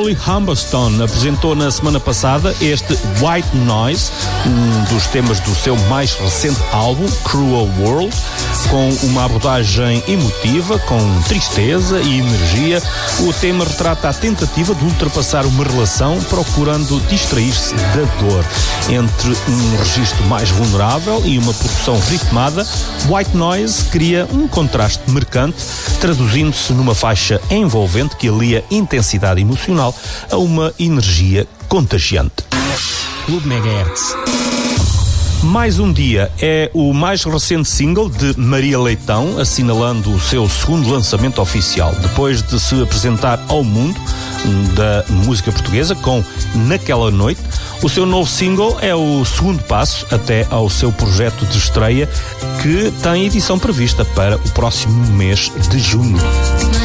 Holly Humberstone apresentou na semana passada este White Noise, um dos temas do seu mais recente álbum, Cruel World, com uma abordagem emotiva, com tristeza e energia. O tema retrata a tentativa de ultrapassar uma relação procurando distrair-se da dor. Entre um registro mais vulnerável e uma produção ritmada, White Noise cria um contraste marcante, traduzindo-se numa faixa envolvente que alia intensidade emocional a uma energia contagiante. Clube Megahertz. Mais um Dia é o mais recente single de Maria Leitão, assinalando o seu segundo lançamento oficial, depois de se apresentar ao mundo da música portuguesa com Naquela Noite. O seu novo single é o segundo passo até ao seu projeto de estreia, que tem edição prevista para o próximo mês de junho.